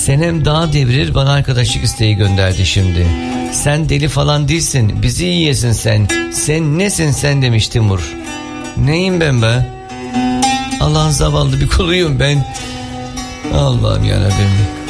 Senem dağ devirir bana arkadaşlık isteği gönderdi şimdi. Sen deli falan değilsin, bizi yiyesin sen. Sen nesin sen demiş Timur. Neyim ben be? Allah'ın zavallı bir kuluyum ben. Allah'ım yarabbim.